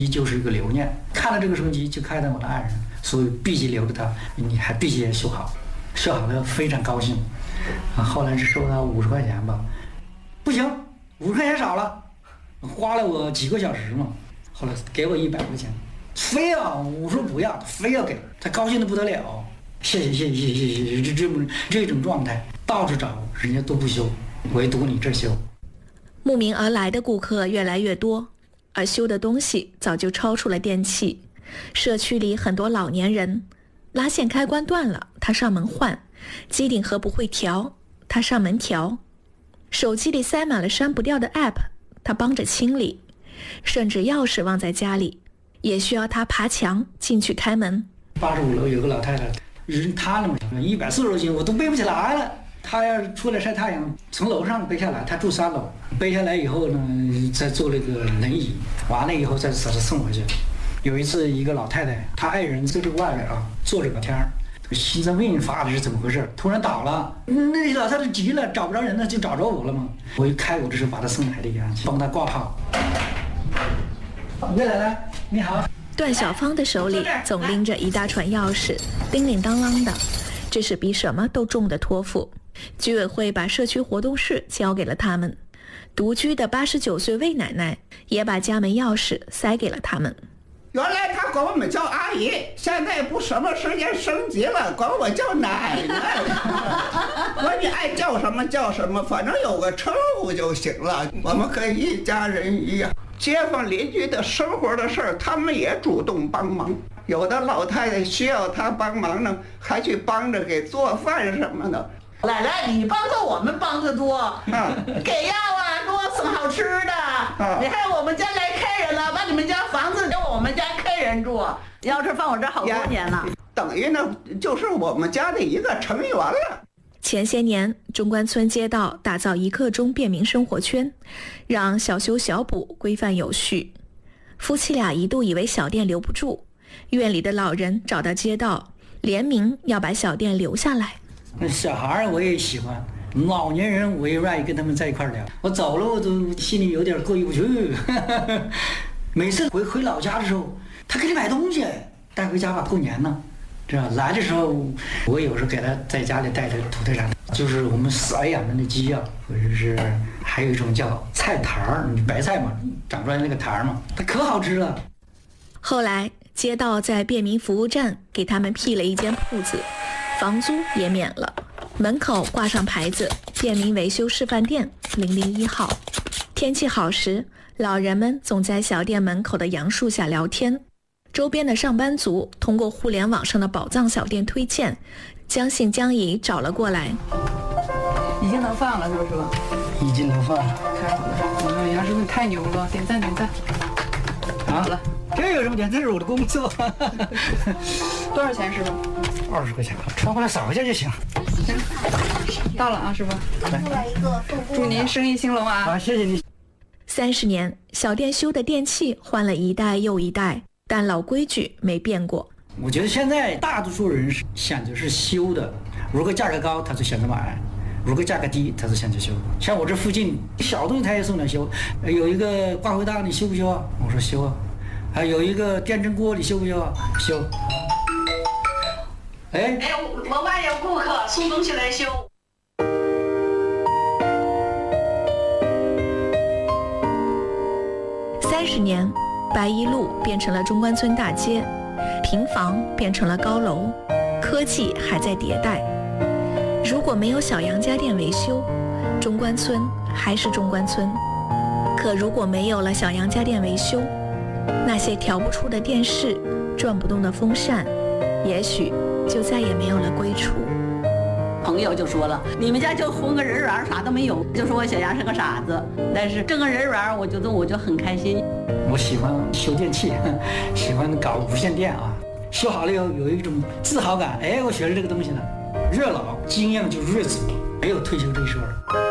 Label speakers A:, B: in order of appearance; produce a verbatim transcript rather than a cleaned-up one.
A: 就是一个留念。看了这个升级就看到我的爱人，所以必须留着它，你还必须修好。修好了非常高兴，啊，后来是收到五十块钱吧，不行，五十块钱少了，花了我几个小时嘛，后来给我一百块钱，非要我说不要，非要给他，高兴的不得了，谢谢谢谢谢谢谢谢，这这这种状态到处找人家都不修，唯独你这修。
B: 慕名而来的顾客越来越多，而修的东西早就超出了电器。社区里很多老年人，拉线开关断了，他上门换；机顶盒不会调，他上门调；手机里塞满了删不掉的 app， 他帮着清理；甚至钥匙忘在家里，也需要他爬墙进去开门。
A: 八十五楼有个老太太，人瘫了嘛，一百四十多斤，我都背不起来了。她要是出来晒太阳，从楼上背下来，她住三楼，背下来以后呢，再坐那个轮椅，完了以后再把她送回去。有一次，一个老太太，她爱人在这个外边啊，坐着聊天，心脏病发的是怎么回事？突然倒了，那老太太急了，找不着人了，就找着我了嘛。我一开我这时候把她送海里边去，帮她挂号。岳奶奶，你好。
B: 段小芳的手里总拎着一大串钥匙，叮铃当啷的，这是比什么都重的托付。居委会把社区活动室交给了他们，独居的八十九岁魏奶奶也把家门钥匙塞给了他们。
C: 原来他管我们叫阿姨，现在不什么时间升级了，管我叫奶奶。管你爱叫什么叫什么，反正有个称呼就行了。我们跟一家人一样，街坊邻居的生活的事儿，他们也主动帮忙。有的老太太需要他帮忙呢，还去帮着给做饭什么的。
D: 奶奶，你帮的我们帮的多，啊、给药啊，给我送好吃的。啊、你看我们家来客人了，把你们家房子给我们家客人住，要是放我这好多年了，
C: 等于呢就是我们家的一个成员了。
B: 前些年，中关村街道打造一刻钟便民生活圈，让小修小补规范有序。夫妻俩一度以为小店留不住，院里的老人找到街道，联名要把小店留下来。
A: 那小孩我也喜欢，老年人我也愿意跟他们在一块聊。我走了我都心里有点过意不去。每次回回老家的时候，他给你买东西带回家吧，过年呢，这样来的时候我有时候给他在家里带着土特产，就是我们散养的那鸡啊，或者是还有一种叫菜坛儿，白菜嘛，长出来那个坛儿嘛，它可好吃了。
B: 后来街道在便民服务站给他们辟了一间铺子，房租也免了，门口挂上牌子便民维修示范店零零一号。天气好时，老人们总在小店门口的杨树下聊天，周边的上班族通过互联网上的宝藏小店推荐，将信将疑找了过来。
E: 已经能放了是不是吧？
A: 已经能放了。
E: 太好了，哎呀，真的太牛了，点赞点赞。
A: 好了，这有什么钱？这是我的工作。
E: 多少钱师傅？
A: 二十块钱，穿回来扫一下就行。
E: 行，到了啊，师傅。
F: 来一个，
E: 祝您生意兴隆啊！
A: 好，谢谢你。
B: 三十年，小店修的电器换了一代又一代，但老规矩没变过。
A: 我觉得现在大多数人选择是修的，如果价格高，他就选择买；如果价格低，他就选择修。像我这附近小东西他也送点修，有一个挂回大你修不修啊？我说修啊。还有一个电蒸锅你修不修啊？修。哎
G: 哎，我外有顾客送东西来修。
B: 三十年，白一路变成了中关村大街，平房变成了高楼，科技还在迭代。如果没有小杨家电维修，中关村还是中关村。可如果没有了小杨家电维修，那些调不出的电视，转不动的风扇，也许就再也没有了归处。
D: 朋友就说了，你们家就混个人缘，啥都没有，就说我小杨是个傻子。但是这个人缘，我觉得我就很开心。
A: 我喜欢修电器，喜欢搞无线电啊，修好了以后有一种自豪感。哎，我学了这个东西了，越老经验就越足，没有退休这一说。